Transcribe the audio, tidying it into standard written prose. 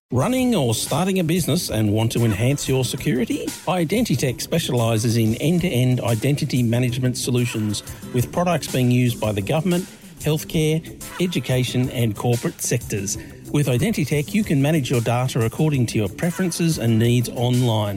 Running or starting a business and want to enhance your security? Identitech specialises in end-to-end identity management solutions with products being used by the government, healthcare, education and corporate sectors. With Identitech, you can manage your data according to your preferences and needs online.